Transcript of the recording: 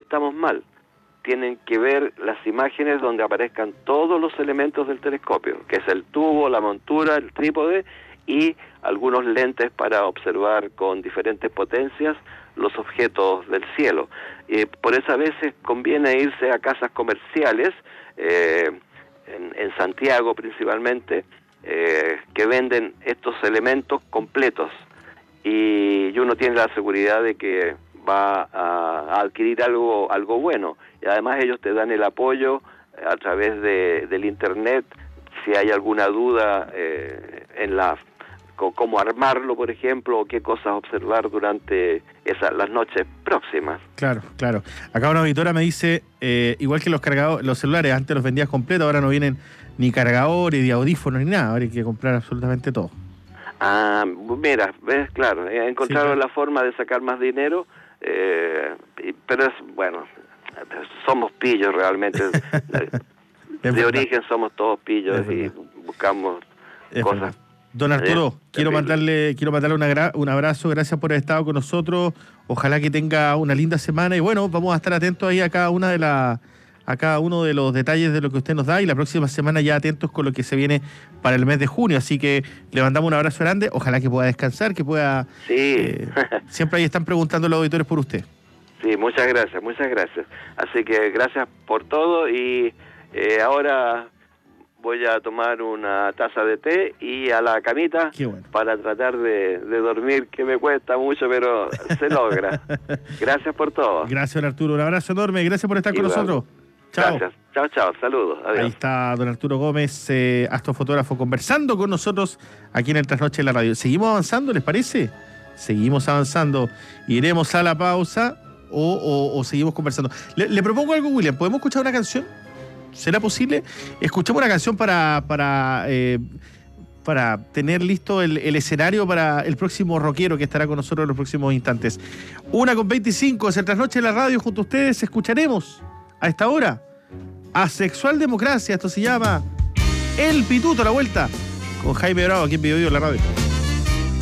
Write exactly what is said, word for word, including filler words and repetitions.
estamos mal. Tienen que ver las imágenes donde aparezcan todos los elementos del telescopio, que es el tubo, la montura, el trípode y algunos lentes para observar con diferentes potencias los objetos del cielo. Eh, por eso a veces conviene irse a casas comerciales, eh, en, en Santiago principalmente, eh, que venden estos elementos completos y, y uno tiene la seguridad de que va a, a adquirir algo algo bueno, y además ellos te dan el apoyo a través de del internet si hay alguna duda eh, en la cómo armarlo, por ejemplo, o qué cosas observar durante esas las noches próximas. Claro, claro. Acá una auditora me dice, eh, igual que los cargadores, los celulares antes los vendías completos, ahora no vienen ni cargadores, ni audífonos, ni nada, ahora hay que comprar absolutamente todo. Ah, mira, ves, claro, encontraron sí, claro. la forma de sacar más dinero, eh, pero es, bueno, somos pillos realmente, de verdad. Origen somos todos pillos y buscamos es cosas. Verdad. Don Arturo, eh, quiero mandarle, quiero mandarle una gra- un abrazo, gracias por haber estado con nosotros, ojalá que tenga una linda semana y bueno, vamos a estar atentos ahí a cada una de las, a cada uno de los detalles de lo que usted nos da y la próxima semana ya atentos con lo que se viene para el mes de junio, así que le mandamos un abrazo grande, ojalá que pueda descansar, que pueda... Sí. Eh, siempre ahí están preguntando los auditores por usted. Sí, muchas gracias, muchas gracias. Así que gracias por todo y eh, ahora... voy a tomar una taza de té y a la camita bueno. para tratar de, de dormir, que me cuesta mucho, pero se logra. Gracias por todo. Gracias, don Arturo. Un abrazo enorme. Gracias por estar Igual. con nosotros. Chao. Gracias. Chao, chao. Saludos. Adiós. Ahí está don Arturo Gómez, eh, astrofotógrafo, conversando con nosotros aquí en el Trasnoche de la Radio. ¿Seguimos avanzando, les parece? Seguimos avanzando. Iremos a la pausa o, o, o seguimos conversando. Le, le propongo algo, William. ¿Podemos escuchar una canción? ¿Será posible? Escuchemos una canción para para eh, para tener listo el, el escenario para el próximo rockero que estará con nosotros en los próximos instantes. Una con veinticinco, es el Trasnoche de la Radio. Junto a ustedes escucharemos a esta hora Asexual Democracia. Esto se llama El Pituto a la vuelta con Jaime Bravo aquí en Video Video en la Radio.